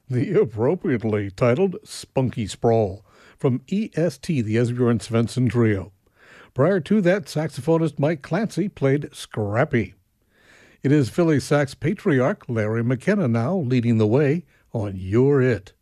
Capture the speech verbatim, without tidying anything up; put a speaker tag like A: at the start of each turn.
A: The appropriately titled Spunky Sprawl from E S T, the Esbjorn Svensson Trio. Prior to that, saxophonist Mike Clancy played Scrappy. It is Philly sax patriarch Larry McKenna now leading the way on You're It.